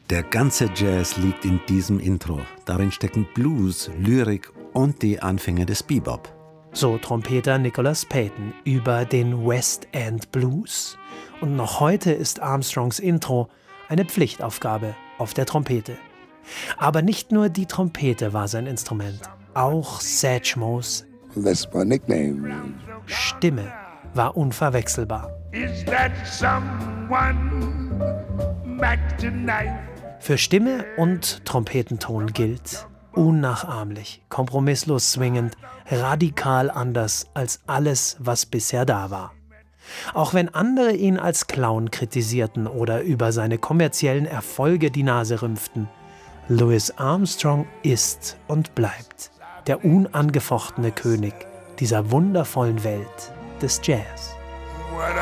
Der ganze Jazz liegt in diesem Intro. Darin stecken Blues, Lyrik und die Anfänge des Bebop. So Trompeter Nicholas Payton über den West End Blues. Und noch heute ist Armstrongs Intro eine Pflichtaufgabe auf der Trompete. Aber nicht nur die Trompete war sein Instrument, auch Satchmos Stimme war unverwechselbar. Für Stimme und Trompetenton gilt: unnachahmlich, kompromisslos swingend, radikal anders als alles, was bisher da war. Auch wenn andere ihn als Clown kritisierten oder über seine kommerziellen Erfolge die Nase rümpften, Louis Armstrong ist und bleibt der unangefochtene König dieser wundervollen Welt des Jazz. What